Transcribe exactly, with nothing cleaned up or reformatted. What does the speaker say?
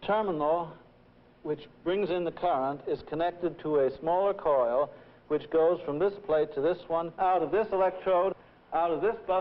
terminal which brings in the current is connected to a smaller coil which goes from this plate to this one, out of this electrode, out of this bus